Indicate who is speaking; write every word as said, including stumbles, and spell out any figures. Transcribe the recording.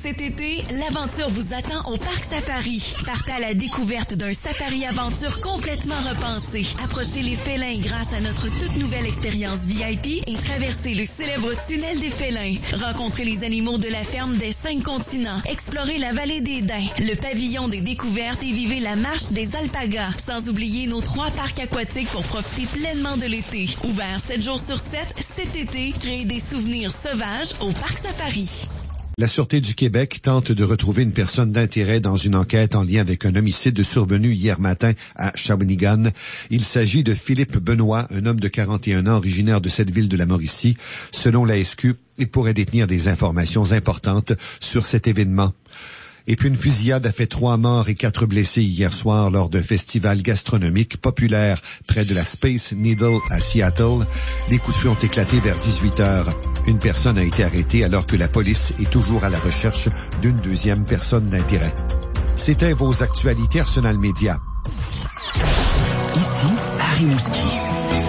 Speaker 1: Cet été, l'aventure vous attend au Parc Safari. Partez à la découverte d'un safari-aventure complètement repensé. Approchez les félins grâce à notre toute nouvelle expérience V I P et traversez le célèbre tunnel des félins. Rencontrez les animaux de la ferme des cinq continents. Explorez la vallée des Daims, le pavillon des découvertes et vivez la marche des alpagas. Sans oublier nos trois parcs aquatiques pour profiter pleinement de l'été. Ouvert sept jours sur sept, cet été, créez des souvenirs sauvages au Parc Safari.
Speaker 2: La Sûreté du Québec tente de retrouver une personne d'intérêt dans une enquête en lien avec un homicide survenu hier matin à Shawinigan. Il s'agit de Philippe Benoît, un homme de quarante et un ans originaire de cette ville de la Mauricie. Selon la S Q, il pourrait détenir des informations importantes sur cet événement. Et puis une fusillade a fait trois morts et quatre blessés hier soir lors d'un festival gastronomique populaire près de la Space Needle à Seattle. Des coups de feu ont éclaté vers dix-huit heures. Une personne a été arrêtée alors que la police est toujours à la recherche d'une deuxième personne d'intérêt. C'était vos actualités Arsenal Média.
Speaker 3: Ici, Harry Mouski.